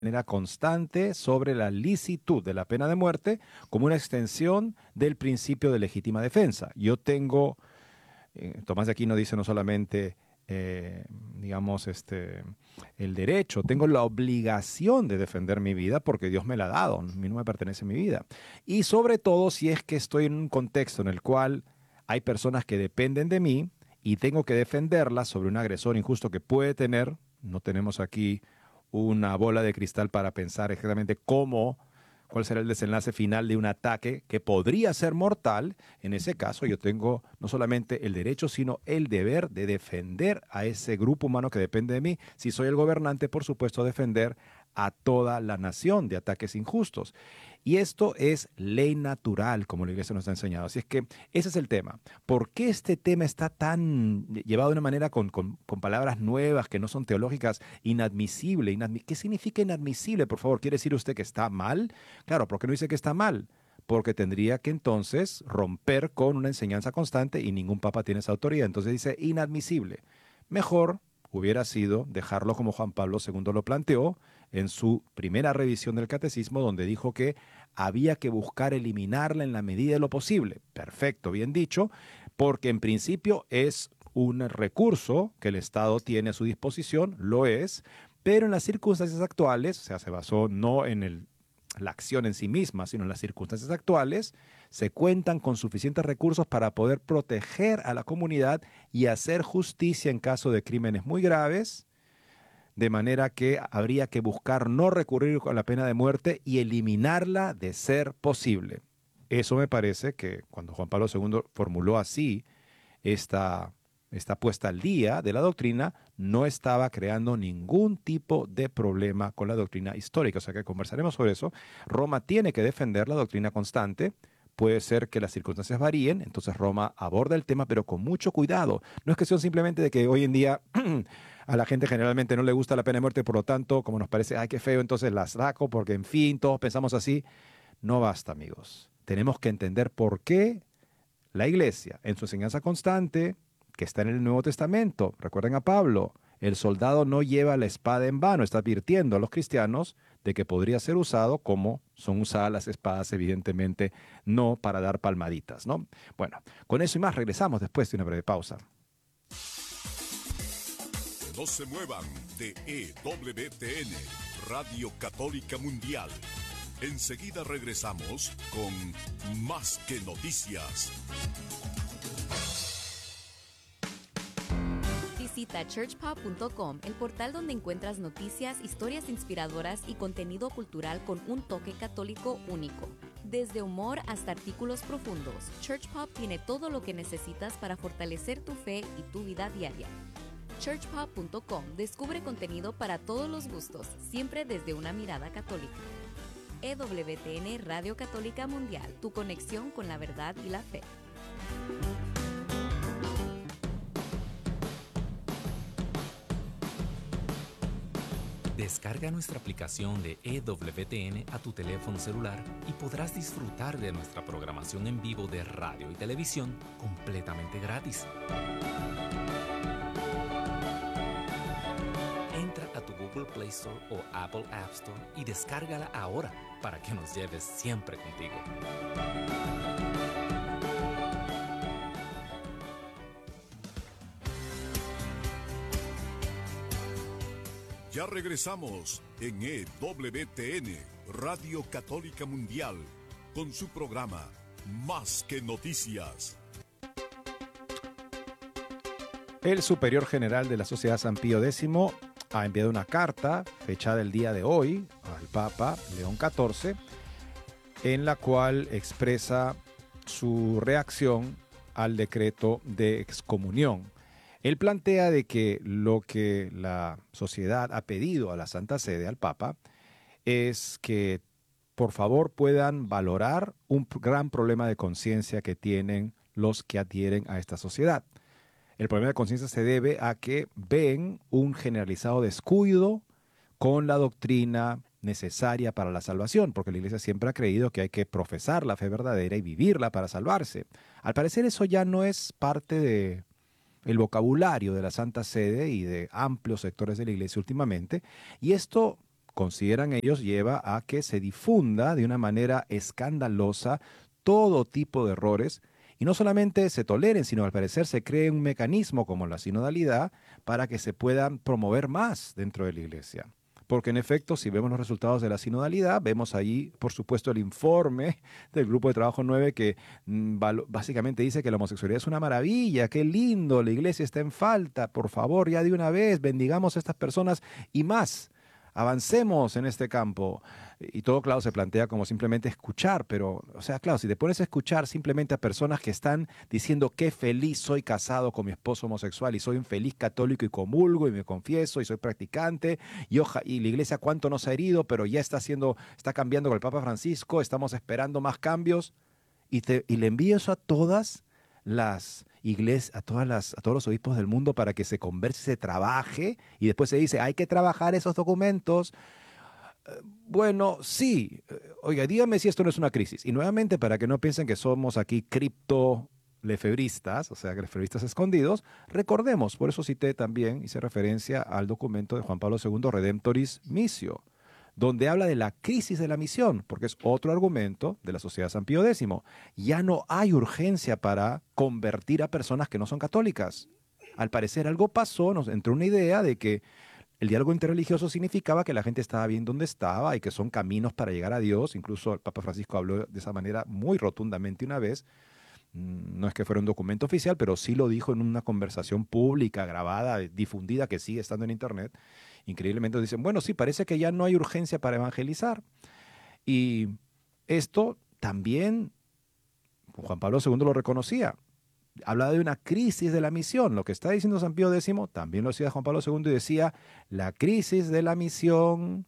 manera constante sobre la licitud de la pena de muerte como una extensión del principio de legítima defensa. Yo tengo, Tomás de Aquino dice no solamente, eh, digamos, el derecho, tengo la obligación de defender mi vida porque Dios me la ha dado, a mí no me pertenece mi vida. Y sobre todo si es que estoy en un contexto en el cual hay personas que dependen de mí y tengo que defenderlas sobre un agresor injusto que puede tener, no tenemos aquí una bola de cristal para pensar exactamente cuál será el desenlace final de un ataque que podría ser mortal. En ese caso, yo tengo no solamente el derecho, sino el deber de defender a ese grupo humano que depende de mí. Si soy el gobernante, por supuesto, defender a toda la nación de ataques injustos. Y esto es ley natural, como la iglesia nos ha enseñado. Así es que ese es el tema. ¿Por qué este tema está tan llevado de una manera con palabras nuevas que no son teológicas? Inadmisible. ¿Qué significa inadmisible? Por favor, ¿quiere decir usted que está mal? Claro, ¿por qué no dice que está mal? Porque tendría que entonces romper con una enseñanza constante y ningún papa tiene esa autoridad. Entonces dice inadmisible. Mejor hubiera sido dejarlo como Juan Pablo II lo planteó en su primera revisión del catecismo, donde dijo que había que buscar eliminarla en la medida de lo posible. Perfecto, bien dicho, porque en principio es un recurso que el Estado tiene a su disposición, lo es, pero en las circunstancias actuales, o sea, se basó no en la acción en sí misma, sino en las circunstancias actuales, se cuentan con suficientes recursos para poder proteger a la comunidad y hacer justicia en caso de crímenes muy graves, de manera que habría que buscar no recurrir con la pena de muerte y eliminarla de ser posible. Eso me parece que cuando Juan Pablo II formuló así esta, esta puesta al día de la doctrina, no estaba creando ningún tipo de problema con la doctrina histórica. O sea que conversaremos sobre eso. Roma tiene que defender la doctrina constante. Puede ser que las circunstancias varíen, entonces Roma aborda el tema, pero con mucho cuidado. No es cuestión simplemente de que hoy en día a la gente generalmente no le gusta la pena de muerte, por lo tanto, como nos parece, ay, qué feo, entonces la saco, porque en fin, todos pensamos así. No basta, amigos. Tenemos que entender por qué la iglesia, en su enseñanza constante, que está en el Nuevo Testamento, recuerden a Pablo, el soldado no lleva la espada en vano, está advirtiendo a los cristianos de que podría ser usado como son usadas las espadas, evidentemente, no para dar palmaditas, ¿no? Bueno, con eso y más regresamos después de una breve pausa. No se muevan de EWTN, Radio Católica Mundial. Enseguida regresamos con Más que Noticias. Visita churchpop.com, el portal donde encuentras noticias, historias inspiradoras y contenido cultural con un toque católico único. Desde humor hasta artículos profundos, ChurchPop tiene todo lo que necesitas para fortalecer tu fe y tu vida diaria. churchpop.com descubre contenido para todos los gustos, siempre desde una mirada católica. EWTN Radio Católica Mundial, tu conexión con la verdad y la fe. Descarga nuestra aplicación de EWTN a tu teléfono celular y podrás disfrutar de nuestra programación en vivo de radio y televisión completamente gratis. Entra a tu Google Play Store o Apple App Store y descárgala ahora para que nos lleves siempre contigo. Ya regresamos en EWTN, Radio Católica Mundial, con su programa Más que Noticias. El superior general de la Sociedad San Pío X ha enviado una carta fechada el día de hoy al Papa León XIV, en la cual expresa su reacción al decreto de excomunión. Él plantea de que lo que la sociedad ha pedido a la Santa Sede, al Papa, es que por favor puedan valorar un gran problema de conciencia que tienen los que adhieren a esta sociedad. El problema de conciencia se debe a que ven un generalizado descuido con la doctrina necesaria para la salvación, porque la Iglesia siempre ha creído que hay que profesar la fe verdadera y vivirla para salvarse. Al parecer eso ya no es parte de el vocabulario de la Santa Sede y de amplios sectores de la Iglesia últimamente, y esto consideran ellos, lleva a que se difunda de una manera escandalosa todo tipo de errores y no solamente se toleren, sino al parecer se cree un mecanismo como la sinodalidad para que se puedan promover más dentro de la iglesia. Porque en efecto, si vemos los resultados de la sinodalidad, vemos allí, por supuesto, el informe del Grupo de Trabajo 9 que básicamente dice que la homosexualidad es una maravilla, qué lindo, la iglesia está en falta, por favor, ya de una vez, bendigamos a estas personas y más. Avancemos en este campo. Y todo, claro, se plantea como simplemente escuchar, pero, o sea, claro, si te pones a escuchar simplemente a personas que están diciendo qué feliz soy casado con mi esposo homosexual y soy un feliz católico y comulgo y me confieso y soy practicante y la iglesia cuánto nos ha herido, pero ya está cambiando con el Papa Francisco, estamos esperando más cambios y le envío eso a todas las iglesias, a todos los obispos del mundo para que se converse, se trabaje y después se dice, hay que trabajar esos documentos. Bueno, sí. Oiga, dígame si esto no es una crisis. Y nuevamente, para que no piensen que somos aquí cripto-lefebristas, o sea, lefebristas escondidos, recordemos, por eso cité también, hice referencia al documento de Juan Pablo II, Redemptoris Missio, donde habla de la crisis de la misión, porque es otro argumento de la Sociedad San Pío X. Ya no hay urgencia para convertir a personas que no son católicas. Al parecer algo pasó, nos entró una idea de que el diálogo interreligioso significaba que la gente estaba bien donde estaba y que son caminos para llegar a Dios. Incluso el Papa Francisco habló de esa manera muy rotundamente una vez. No es que fuera un documento oficial, pero sí lo dijo en una conversación pública, grabada, difundida, que sigue estando en internet. Increíblemente dicen, bueno, sí, parece que ya no hay urgencia para evangelizar. Y esto también Juan Pablo II lo reconocía. Hablaba de una crisis de la misión. Lo que está diciendo San Pío X también lo decía Juan Pablo II y decía, la crisis de la misión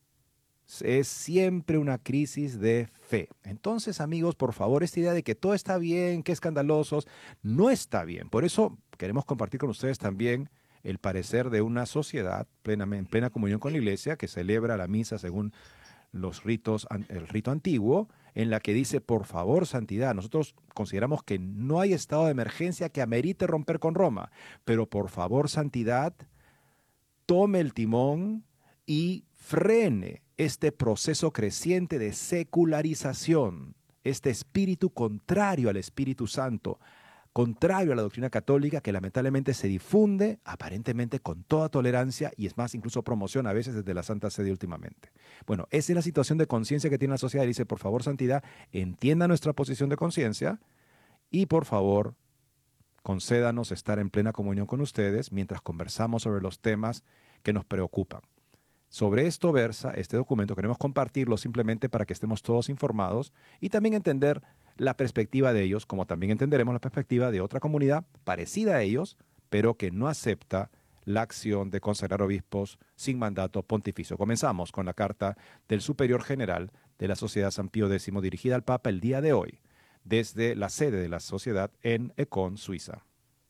es siempre una crisis de fe. Entonces, amigos, por favor, esta idea de que todo está bien, que escandalosos, no está bien. Por eso queremos compartir con ustedes también el parecer de una sociedad en plena comunión con la Iglesia que celebra la misa según los ritos, el rito antiguo, en la que dice, por favor, santidad, nosotros consideramos que no hay estado de emergencia que amerite romper con Roma, pero por favor, santidad, tome el timón y frene este proceso creciente de secularización, este espíritu contrario al Espíritu Santo, contrario a la doctrina católica que lamentablemente se difunde aparentemente con toda tolerancia y es más, incluso promoción a veces desde la Santa Sede últimamente. Bueno, esa es la situación de conciencia que tiene la sociedad. Y dice, por favor, santidad, entienda nuestra posición de conciencia y por favor, concédanos estar en plena comunión con ustedes mientras conversamos sobre los temas que nos preocupan. Sobre esto versa este documento. Queremos compartirlo simplemente para que estemos todos informados y también entender la perspectiva de ellos, como también entenderemos la perspectiva de otra comunidad parecida a ellos, pero que no acepta la acción de consagrar obispos sin mandato pontificio. Comenzamos con la carta del Superior General de la Sociedad San Pío X, dirigida al Papa el día de hoy, desde la sede de la sociedad en Econ, Suiza.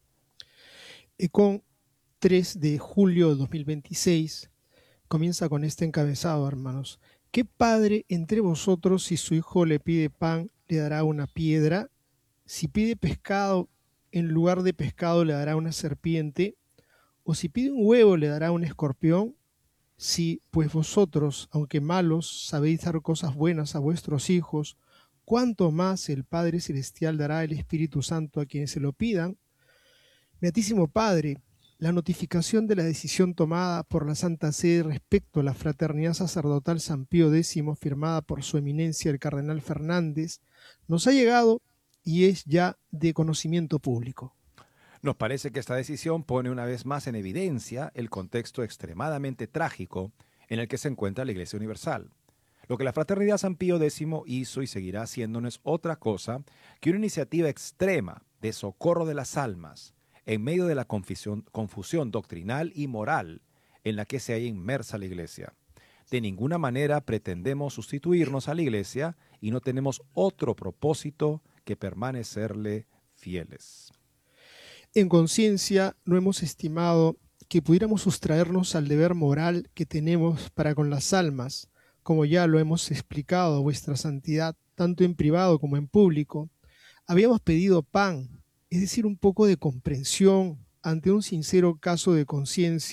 Econ, 3 de julio de 2026, comienza con este encabezado, hermanos. ¿Qué padre entre vosotros, si su hijo le pide pan, le dará una piedra? Si pide pescado, en lugar de pescado le dará una serpiente? ¿O si pide un huevo, le dará un escorpión? Si, pues vosotros, aunque malos, sabéis dar cosas buenas a vuestros hijos, ¿cuánto más el Padre Celestial dará el Espíritu Santo a quienes se lo pidan? Beatísimo Padre, la notificación de la decisión tomada por la Santa Sede respecto a la fraternidad sacerdotal San Pío X, firmada por su eminencia el cardenal Fernández, nos ha llegado y es ya de conocimiento público. Nos parece que esta decisión pone una vez más en evidencia el contexto extremadamente trágico en el que se encuentra la Iglesia Universal. Lo que la Fraternidad San Pío X hizo y seguirá haciendo no es otra cosa que una iniciativa extrema de socorro de las almas en medio de la confusión doctrinal y moral en la que se halla inmersa la Iglesia. De ninguna manera pretendemos sustituirnos a la Iglesia y no tenemos otro propósito que permanecerle fieles. En conciencia no hemos estimado que pudiéramos sustraernos al deber moral que tenemos para con las almas, como ya lo hemos explicado a vuestra santidad, tanto en privado como en público. Habíamos pedido pan, es decir, un poco de comprensión ante un sincero caso de conciencia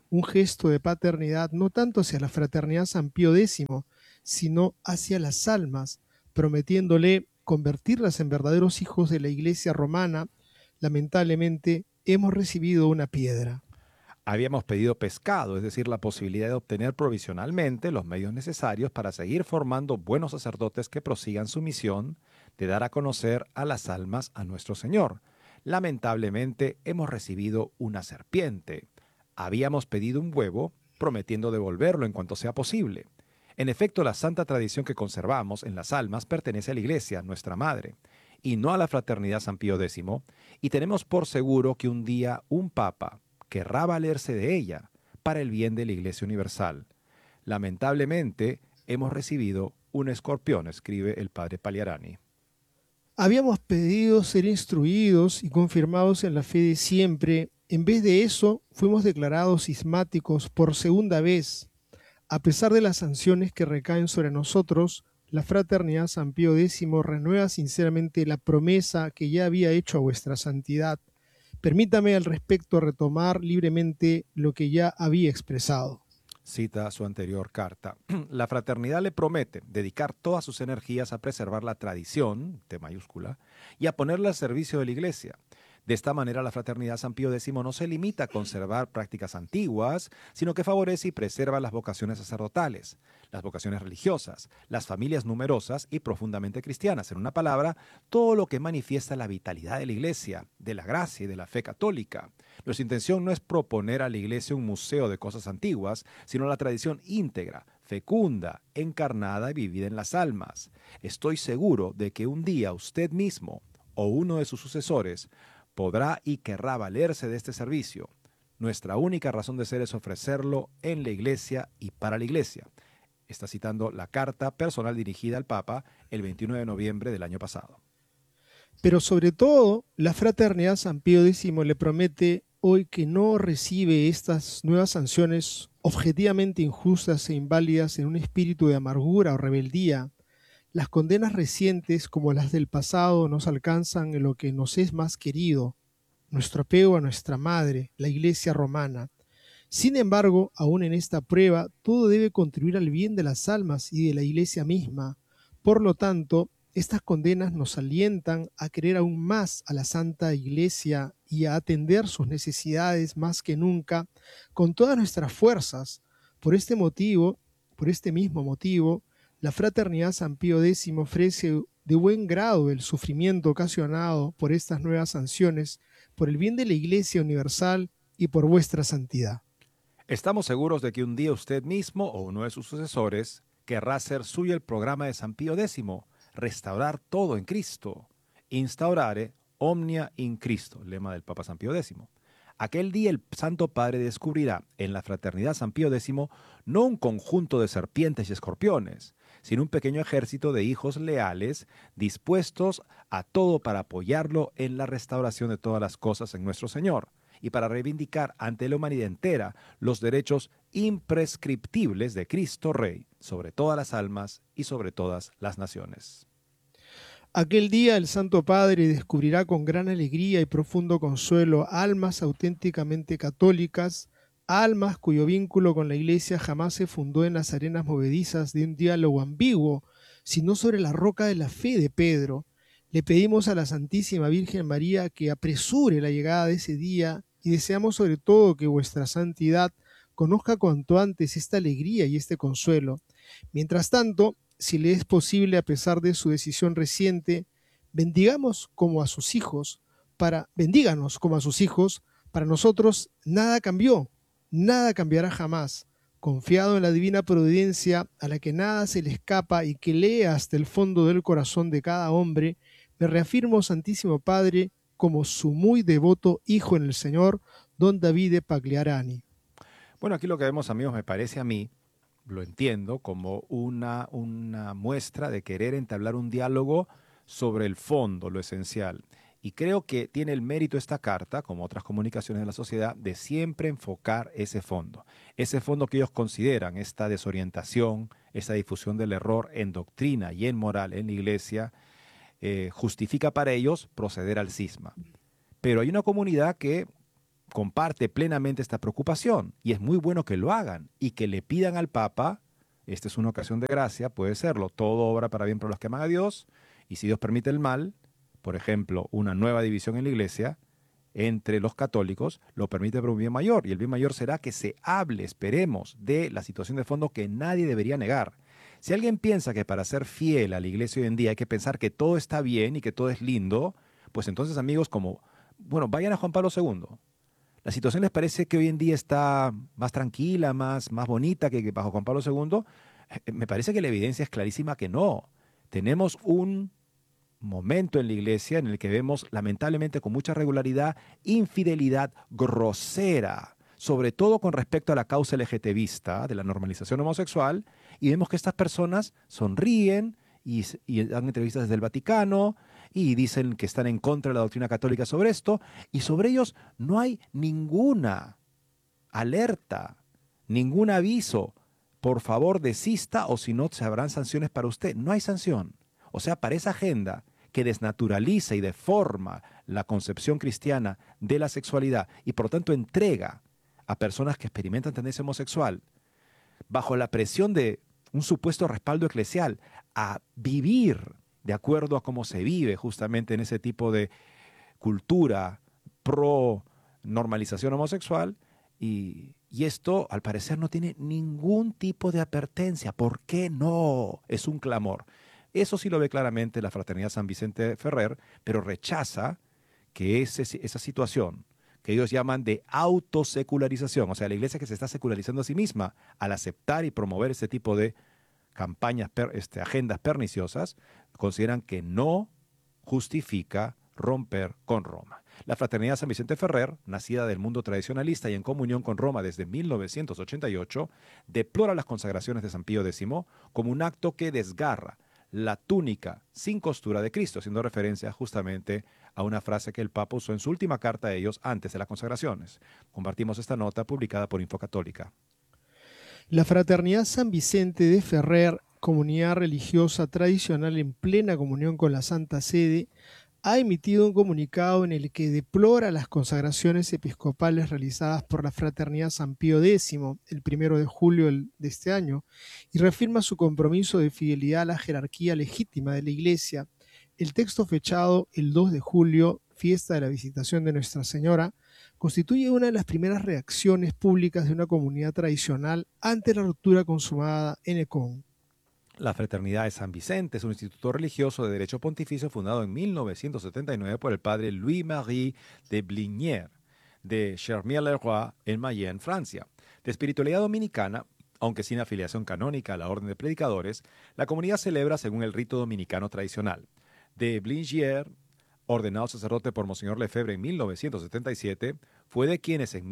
un gesto de paternidad no tanto hacia la fraternidad San Pío X, sino hacia las almas, prometiéndole convertirlas en verdaderos hijos de la Iglesia romana. Lamentablemente, hemos recibido una piedra. Habíamos pedido pescado, es decir, la posibilidad de obtener provisionalmente los medios necesarios para seguir formando buenos sacerdotes que prosigan su misión de dar a conocer a las almas a nuestro Señor. Lamentablemente, hemos recibido una serpiente. Habíamos pedido un huevo, prometiendo devolverlo en cuanto sea posible. En efecto, la santa tradición que conservamos en las almas pertenece a la Iglesia, nuestra madre, y no a la fraternidad San Pío X, y tenemos por seguro que un día un papa querrá valerse de ella para el bien de la Iglesia Universal. Lamentablemente, hemos recibido un escorpión, escribe el padre Pagliarani. Habíamos pedido ser instruidos y confirmados en la fe de siempre. En vez de eso, fuimos declarados cismáticos por segunda vez. A pesar de las sanciones que recaen sobre nosotros, la fraternidad San Pío X renueva sinceramente la promesa que ya había hecho a vuestra santidad. Permítame al respecto retomar libremente lo que ya había expresado. Cita su anterior carta. La fraternidad le promete dedicar todas sus energías a preservar la tradición, T mayúscula, y a ponerla al servicio de la Iglesia. De esta manera, la fraternidad San Pío X no se limita a conservar prácticas antiguas, sino que favorece y preserva las vocaciones sacerdotales, las vocaciones religiosas, las familias numerosas y profundamente cristianas. En una palabra, todo lo que manifiesta la vitalidad de la Iglesia, de la gracia y de la fe católica. Nuestra intención no es proponer a la Iglesia un museo de cosas antiguas, sino la tradición íntegra, fecunda, encarnada y vivida en las almas. Estoy seguro de que un día usted mismo o uno de sus sucesores podrá y querrá valerse de este servicio. Nuestra única razón de ser es ofrecerlo en la Iglesia y para la Iglesia. Está citando la carta personal dirigida al Papa el 21 de noviembre del año pasado. Pero sobre todo, la fraternidad San Pío X le promete hoy que no recibe estas nuevas sanciones objetivamente injustas e inválidas en un espíritu de amargura o rebeldía. Las condenas recientes, como las del pasado, nos alcanzan en lo que nos es más querido, nuestro apego a nuestra madre, la Iglesia romana. Sin embargo, aún en esta prueba, todo debe contribuir al bien de las almas y de la Iglesia misma. Por lo tanto, estas condenas nos alientan a querer aún más a la Santa Iglesia y a atender sus necesidades más que nunca con todas nuestras fuerzas. Por este mismo motivo, la fraternidad San Pío X ofrece de buen grado el sufrimiento ocasionado por estas nuevas sanciones, por el bien de la Iglesia Universal y por vuestra santidad. Estamos seguros de que un día usted mismo o uno de sus sucesores querrá hacer suyo el programa de San Pío X, restaurar todo en Cristo, instaurare omnia in Cristo, lema del Papa San Pío X. Aquel día el Santo Padre descubrirá en la fraternidad San Pío X no un conjunto de serpientes y escorpiones, sino un pequeño ejército de hijos leales dispuestos a todo para apoyarlo en la restauración de todas las cosas en nuestro Señor y para reivindicar ante la humanidad entera los derechos imprescriptibles de Cristo Rey sobre todas las almas y sobre todas las naciones. Aquel día el Santo Padre descubrirá con gran alegría y profundo consuelo almas auténticamente católicas, almas cuyo vínculo con la Iglesia jamás se fundó en las arenas movedizas de un diálogo ambiguo, sino sobre la roca de la fe de Pedro. Le pedimos a la Santísima Virgen María que apresure la llegada de ese día y deseamos sobre todo que vuestra santidad conozca cuanto antes esta alegría y este consuelo. Mientras tanto, si le es posible a pesar de su decisión reciente, bendíganos como a sus hijos. Para nosotros nada cambió, nada cambiará jamás. Confiado en la divina providencia a la que nada se le escapa y que lee hasta el fondo del corazón de cada hombre, me reafirmo, Santísimo Padre, como su muy devoto hijo en el Señor, don Davide Pagliarani. Bueno, aquí lo que vemos, amigos, me parece a mí, lo entiendo como una muestra de querer entablar un diálogo sobre el fondo, lo esencial. Y creo que tiene el mérito esta carta, como otras comunicaciones de la sociedad, de siempre enfocar ese fondo que ellos consideran, esta desorientación, esta difusión del error en doctrina y en moral en la Iglesia, justifica para ellos proceder al cisma. Pero hay una comunidad que comparte plenamente esta preocupación y es muy bueno que lo hagan y que le pidan al Papa, esta es una ocasión de gracia, puede serlo, todo obra para bien para los que aman a Dios, y si Dios permite el mal, por ejemplo, una nueva división en la Iglesia entre los católicos, lo permite por un bien mayor, y el bien mayor será que se hable, esperemos, de la situación de fondo que nadie debería negar. Si alguien piensa que para ser fiel a la Iglesia hoy en día hay que pensar que todo está bien y que todo es lindo, pues entonces, amigos, bueno, vayan a Juan Pablo II. ¿La situación les parece que hoy en día está más tranquila, más bonita que bajo Juan Pablo II? Me parece que la evidencia es clarísima que no. Tenemos un momento en la Iglesia en el que vemos, lamentablemente, con mucha regularidad, infidelidad grosera, sobre todo con respecto a la causa LGTBista, de la normalización homosexual, y vemos que estas personas sonríen y dan entrevistas desde el Vaticano, y dicen que están en contra de la doctrina católica sobre esto, y sobre ellos no hay ninguna alerta, ningún aviso. Por favor, desista o si no, se habrán sanciones para usted. No hay sanción. O sea, para esa agenda que desnaturaliza y deforma la concepción cristiana de la sexualidad y por lo tanto entrega a personas que experimentan tendencia homosexual bajo la presión de un supuesto respaldo eclesial a vivir de acuerdo a cómo se vive justamente en ese tipo de cultura pro normalización homosexual, y esto al parecer no tiene ningún tipo de advertencia. ¿Por qué no? Es un clamor. Eso sí lo ve claramente la Fraternidad San Vicente Ferrer, pero rechaza que esa situación que ellos llaman de autosecularización, o sea, la Iglesia que se está secularizando a sí misma al aceptar y promover este tipo de campañas, agendas perniciosas, consideran que no justifica romper con Roma. La Fraternidad San Vicente Ferrer, nacida del mundo tradicionalista y en comunión con Roma desde 1988, deplora las consagraciones de San Pío X como un acto que desgarra la túnica sin costura de Cristo, haciendo referencia justamente a una frase que el Papa usó en su última carta a ellos antes de las consagraciones. Compartimos esta nota publicada por Infocatólica. La Fraternidad San Vicente de Ferrer, comunidad religiosa tradicional en plena comunión con la Santa Sede, ha emitido un comunicado en el que deplora las consagraciones episcopales realizadas por la Fraternidad San Pío X el 1 de julio de este año y reafirma su compromiso de fidelidad a la jerarquía legítima de la Iglesia. El texto fechado el 2 de julio, fiesta de la Visitación de Nuestra Señora, constituye una de las primeras reacciones públicas de una comunidad tradicional ante la ruptura consumada en Ecón. La Fraternidad de San Vicente es un instituto religioso de derecho pontificio fundado en 1979 por el padre Louis-Marie de Blinière, de Chermier-le-Roi, en Mayenne, Francia. De espiritualidad dominicana, aunque sin afiliación canónica a la orden de predicadores, la comunidad celebra según el rito dominicano tradicional. De Blinière, ordenado sacerdote por Monseñor Lefebvre en 1977, fue de quienes en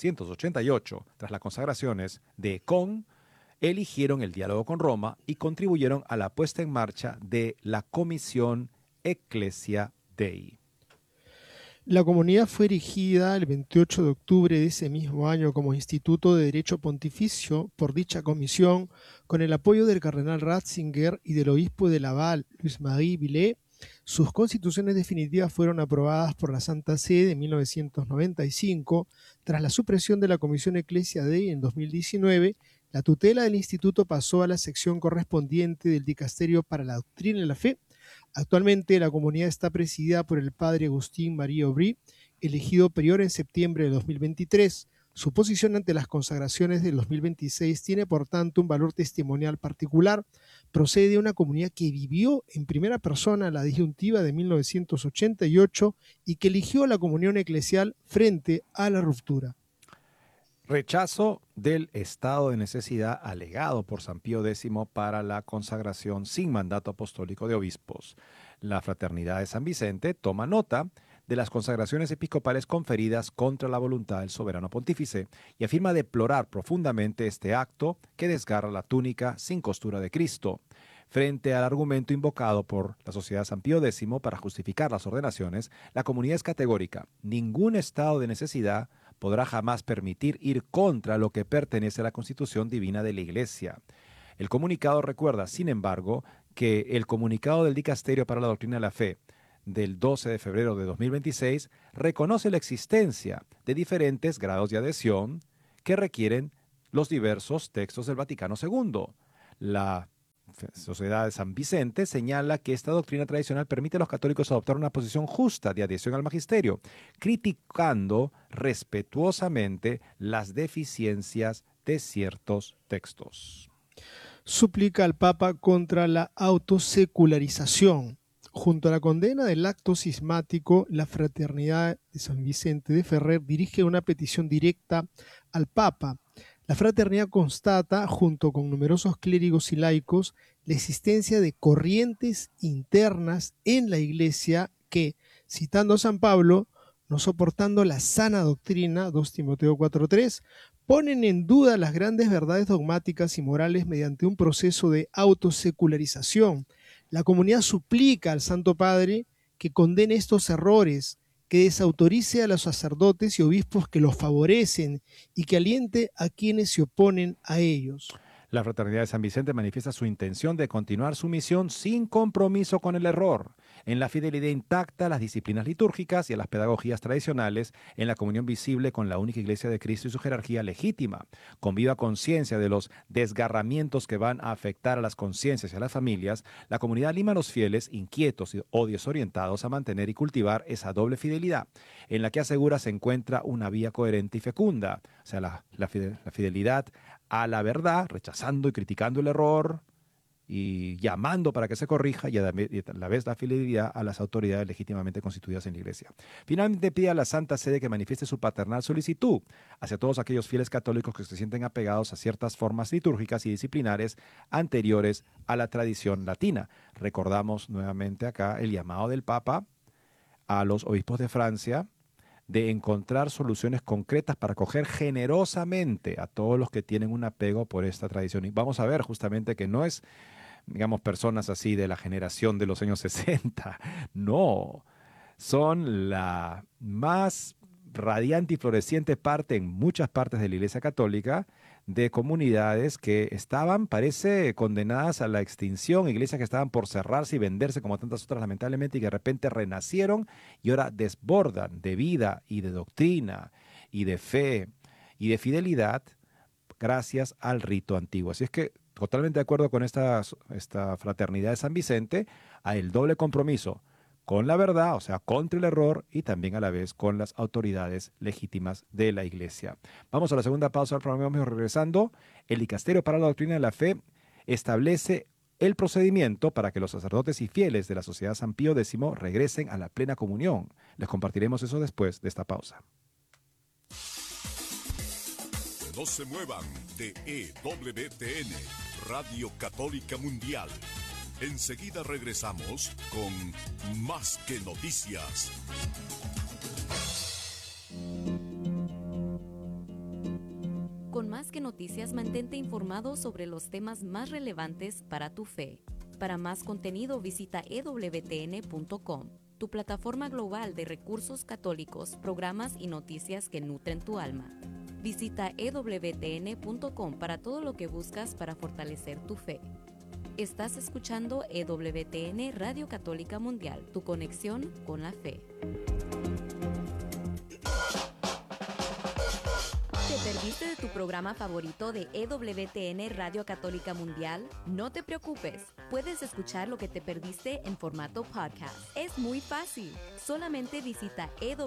1988, tras las consagraciones de Ecón, eligieron el diálogo con Roma y contribuyeron a la puesta en marcha de la Comisión Ecclesia Dei. La comunidad fue erigida el 28 de octubre de ese mismo año como Instituto de Derecho Pontificio por dicha comisión, con el apoyo del cardenal Ratzinger y del obispo de Laval, Louis-Marie Villers. Sus constituciones definitivas fueron aprobadas por la Santa Sede en 1995. Tras la supresión de la Comisión Ecclesia Dei en 2019, la tutela del instituto pasó a la sección correspondiente del Dicasterio para la Doctrina y la Fe. Actualmente la comunidad está presidida por el padre Agustín María Aubry, elegido prior en septiembre de 2023. Su posición ante las consagraciones del 2026 tiene por tanto un valor testimonial particular. Procede de una comunidad que vivió en primera persona la disyuntiva de 1988 y que eligió la comunión eclesial frente a la ruptura. Rechazo del estado de necesidad alegado por San Pío X para la consagración sin mandato apostólico de obispos. La Fraternidad de San Vicente toma nota de las consagraciones episcopales conferidas contra la voluntad del soberano pontífice y afirma deplorar profundamente este acto que desgarra la túnica sin costura de Cristo. Frente al argumento invocado por la Sociedad San Pío X para justificar las ordenaciones, la comunidad es categórica. Ningún estado de necesidad podrá jamás permitir ir contra lo que pertenece a la Constitución Divina de la Iglesia. El comunicado recuerda, sin embargo, que el comunicado del Dicasterio para la Doctrina de la Fe del 12 de febrero de 2026 reconoce la existencia de diferentes grados de adhesión que requieren los diversos textos del Vaticano II. La Sociedad de San Vicente señala que esta doctrina tradicional permite a los católicos adoptar una posición justa de adhesión al magisterio, criticando respetuosamente las deficiencias de ciertos textos. Suplica al Papa contra la autosecularización. Junto a la condena del acto cismático, la Fraternidad de San Vicente de Ferrer dirige una petición directa al Papa. La fraternidad constata, junto con numerosos clérigos y laicos, la existencia de corrientes internas en la Iglesia que, citando a San Pablo, no soportando la sana doctrina, 2 Timoteo 4:3, ponen en duda las grandes verdades dogmáticas y morales mediante un proceso de autosecularización. La comunidad suplica al Santo Padre que condene estos errores, que desautorice a los sacerdotes y obispos que los favorecen y que aliente a quienes se oponen a ellos. La Fraternidad de San Vicente manifiesta su intención de continuar su misión sin compromiso con el error, en la fidelidad intacta a las disciplinas litúrgicas y a las pedagogías tradicionales, en la comunión visible con la única Iglesia de Cristo y su jerarquía legítima, con viva conciencia de los desgarramientos que van a afectar a las conciencias y a las familias. La comunidad anima a los fieles, inquietos o desorientados, a mantener y cultivar esa doble fidelidad, en la que asegura se encuentra una vía coherente y fecunda, o sea, la fidelidad a la verdad, rechazando y criticando el error y llamando para que se corrija, y a la vez la fidelidad a las autoridades legítimamente constituidas en la Iglesia. Finalmente pide a la Santa Sede que manifieste su paternal solicitud hacia todos aquellos fieles católicos que se sienten apegados a ciertas formas litúrgicas y disciplinares anteriores a la tradición latina. Recordamos nuevamente acá el llamado del Papa a los obispos de Francia de encontrar soluciones concretas para acoger generosamente a todos los que tienen un apego por esta tradición. Y vamos a ver justamente que no es, digamos, personas así de la generación de los años 60. No, son la más radiante y floreciente parte en muchas partes de la Iglesia Católica de comunidades que estaban, parece, condenadas a la extinción, iglesias que estaban por cerrarse y venderse como tantas otras lamentablemente, y que de repente renacieron y ahora desbordan de vida y de doctrina y de fe y de fidelidad gracias al rito antiguo. Así es que totalmente de acuerdo con esta fraternidad de San Vicente, a el doble compromiso con la verdad, o sea, contra el error, y también a la vez con las autoridades legítimas de la Iglesia. Vamos a la segunda pausa del programa. Vamos regresando. El Dicasterio para la Doctrina de la Fe establece el procedimiento para que los sacerdotes y fieles de la Sociedad San Pío X regresen a la plena comunión. Les compartiremos eso después de esta pausa. No se muevan de EWTN, Radio Católica Mundial. Enseguida regresamos con Más que Noticias. Con Más que Noticias, mantente informado sobre los temas más relevantes para tu fe. Para más contenido, visita ewtn.com, tu plataforma global de recursos católicos, programas y noticias que nutren tu alma. Visita ewtn.com para todo lo que buscas para fortalecer tu fe. Estás escuchando EWTN Radio Católica Mundial, tu conexión con la fe. ¿Te perdiste de tu programa favorito de EWTN Radio Católica Mundial? No te preocupes, puedes escuchar lo que te perdiste en formato podcast. Es muy fácil. Solamente visita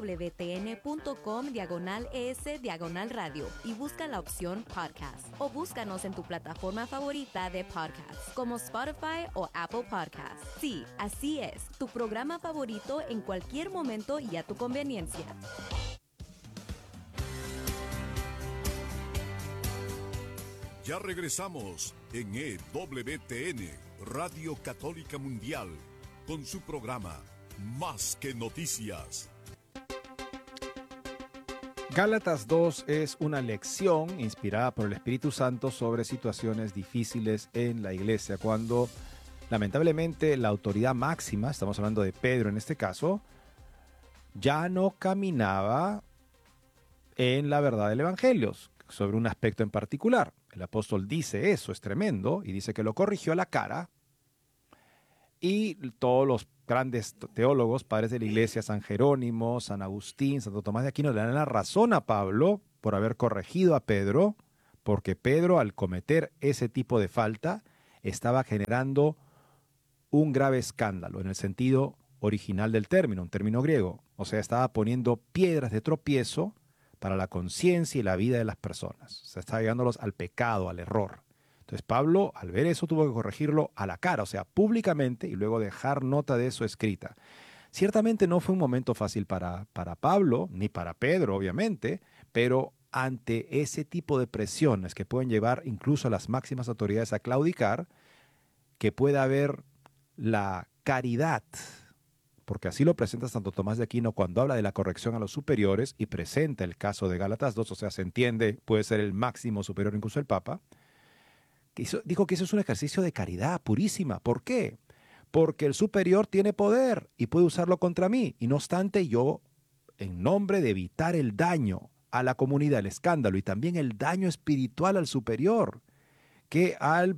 ewtn.com/es/radio y busca la opción podcast. O búscanos en tu plataforma favorita de podcast, como Spotify o Apple Podcasts. Sí, así es, tu programa favorito en cualquier momento y a tu conveniencia. Ya regresamos en EWTN, Radio Católica Mundial, con su programa Más que Noticias. Gálatas 2 es una lección inspirada por el Espíritu Santo sobre situaciones difíciles en la iglesia, cuando lamentablemente la autoridad máxima, estamos hablando de Pedro en este caso, ya no caminaba en la verdad del Evangelio sobre un aspecto en particular. El apóstol dice eso, es tremendo, y dice que lo corrigió a la cara Y todos los grandes teólogos, padres de la iglesia, San Jerónimo, San Agustín, Santo Tomás de Aquino, le dan la razón a Pablo por haber corregido a Pedro, porque Pedro, al cometer ese tipo de falta, estaba generando un grave escándalo en el sentido original del término, un término griego. O sea, estaba poniendo piedras de tropiezo para la conciencia y la vida de las personas. O sea, estaba llevándolos al pecado, al error. Entonces Pablo, al ver eso, tuvo que corregirlo a la cara, o sea, públicamente, y luego dejar nota de eso escrita. Ciertamente no fue un momento fácil para Pablo, ni para Pedro, obviamente, pero ante ese tipo de presiones que pueden llevar incluso a las máximas autoridades a claudicar, que pueda haber la caridad, porque así lo presenta Santo Tomás de Aquino cuando habla de la corrección a los superiores y presenta el caso de Gálatas 2, o sea, se entiende, puede ser el máximo superior, incluso el Papa, dijo que eso es un ejercicio de caridad purísima. ¿Por qué? Porque el superior tiene poder y puede usarlo contra mí. Y no obstante, yo, en nombre de evitar el daño a la comunidad, el escándalo y también el daño espiritual al superior, que al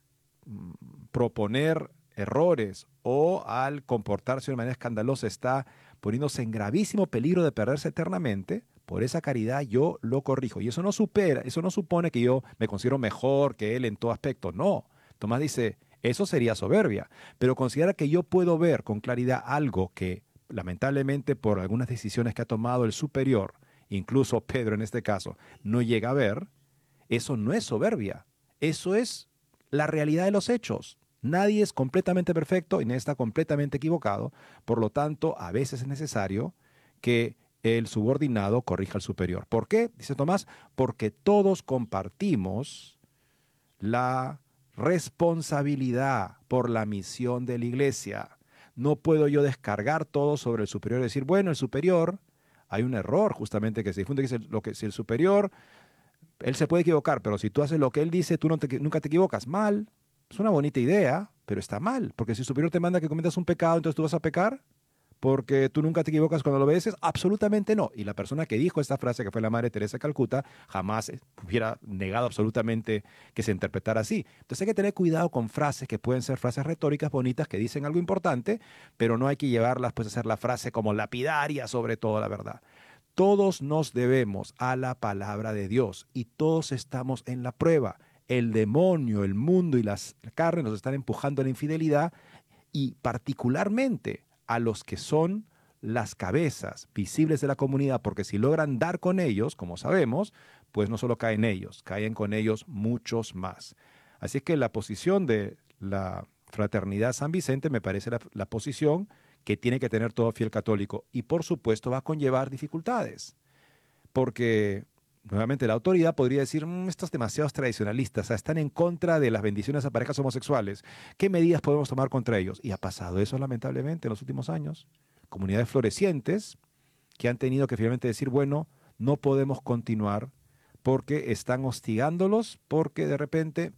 proponer errores o al comportarse de manera escandalosa está poniéndose en gravísimo peligro de perderse eternamente, por esa caridad yo lo corrijo. Y eso no supone que yo me considero mejor que él en todo aspecto. No. Tomás dice, eso sería soberbia. Pero considera que yo puedo ver con claridad algo que, lamentablemente, por algunas decisiones que ha tomado el superior, incluso Pedro en este caso, no llega a ver. Eso no es soberbia. Eso es la realidad de los hechos. Nadie es completamente perfecto y nadie está completamente equivocado. Por lo tanto, a veces es necesario que el subordinado corrija al superior. ¿Por qué? Dice Tomás, porque todos compartimos la responsabilidad por la misión de la iglesia. No puedo yo descargar todo sobre el superior y decir, bueno, el superior, hay un error justamente que se difunde, que es lo que si el superior, él se puede equivocar, pero si tú haces lo que él dice, tú nunca te equivocas. Mal. Es una bonita idea, pero está mal, porque si el superior te manda que cometas un pecado, entonces tú vas a pecar. Porque tú nunca te equivocas cuando lo obedeces, absolutamente no. Y la persona que dijo esta frase, que fue la Madre Teresa de Calcuta, jamás hubiera negado absolutamente que se interpretara así. Entonces hay que tener cuidado con frases que pueden ser frases retóricas bonitas que dicen algo importante, pero no hay que llevarlas pues a hacer la frase como lapidaria sobre toda la verdad. Todos nos debemos a la palabra de Dios y todos estamos en la prueba. El demonio, el mundo y la carne nos están empujando a la infidelidad y particularmente a los que son las cabezas visibles de la comunidad, porque si logran dar con ellos, como sabemos, pues no solo caen ellos, caen con ellos muchos más. Así que la posición de la Fraternidad San Vicente me parece la posición que tiene que tener todo fiel católico y por supuesto va a conllevar dificultades, porque nuevamente la autoridad podría decir, estos demasiados tradicionalistas, o sea, están en contra de las bendiciones a parejas homosexuales. ¿Qué medidas podemos tomar contra ellos? Y ha pasado eso lamentablemente en los últimos años. Comunidades florecientes que han tenido que finalmente decir, bueno, no podemos continuar porque están hostigándolos, porque de repente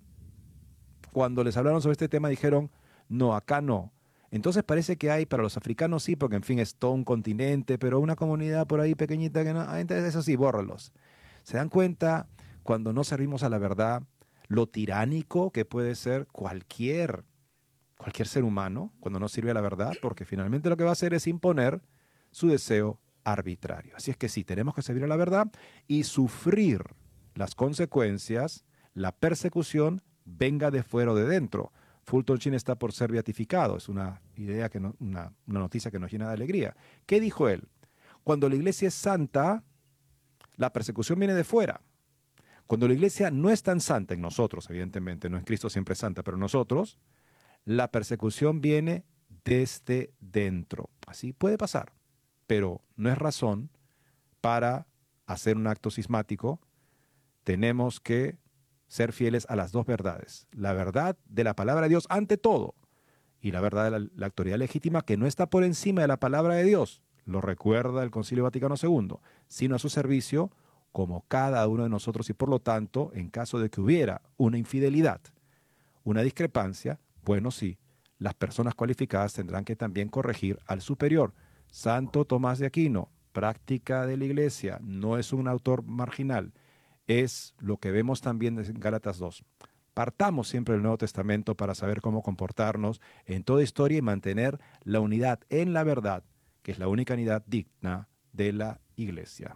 cuando les hablaron sobre este tema dijeron, no, acá no. Entonces parece que hay, para los africanos sí, porque en fin es todo un continente, pero una comunidad por ahí pequeñita que no, entonces eso sí, bórralos. ¿Se dan cuenta cuando no servimos a la verdad lo tiránico que puede ser cualquier ser humano cuando no sirve a la verdad? Porque finalmente lo que va a hacer es imponer su deseo arbitrario. Así es que sí, tenemos que servir a la verdad y sufrir las consecuencias, la persecución, venga de fuera o de dentro. Fulton Sheen está por ser beatificado. Es una idea, una noticia que nos llena de alegría. ¿Qué dijo él? Cuando la iglesia es santa, la persecución viene de fuera. Cuando la iglesia no es tan santa en nosotros, evidentemente, no en Cristo siempre es santa, pero en nosotros, la persecución viene desde dentro. Así puede pasar, pero no es razón para hacer un acto cismático. Tenemos que ser fieles a las dos verdades. La verdad de la palabra de Dios ante todo y la verdad de la autoridad legítima que no está por encima de la palabra de Dios. Lo recuerda el Concilio Vaticano II, sino a su servicio como cada uno de nosotros y por lo tanto, en caso de que hubiera una infidelidad, una discrepancia, bueno, sí, las personas cualificadas tendrán que también corregir al superior. Santo Tomás de Aquino, práctica de la Iglesia, no es un autor marginal, es lo que vemos también en Gálatas 2. partamos siempre del Nuevo Testamento para saber cómo comportarnos en toda historia y mantener la unidad en la verdad, que es la única unidad digna de la Iglesia.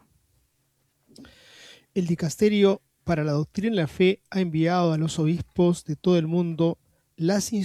El Dicasterio para la Doctrina y la Fe ha enviado a los obispos de todo el mundo las